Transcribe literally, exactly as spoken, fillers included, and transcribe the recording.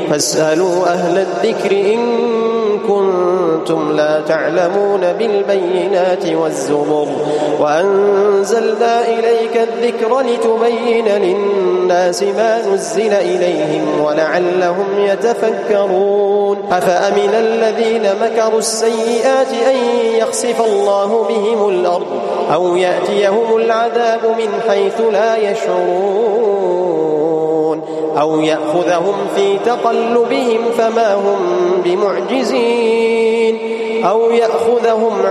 فاسألوا أهل الذكر إن كنتم لا تعلمون بالبينات والزبر وأنزلنا إليك الذكر لتبين للناس ما نزل إليهم ولعلهم يتفكرون أفأمن الذين مكروا السيئات أن يخسف الله بهم الأرض أو يأتيهم العذاب من حيث لا يشعرون أو يأخذهم في تقلبهم فما هم بمعجزين أو يأخذهم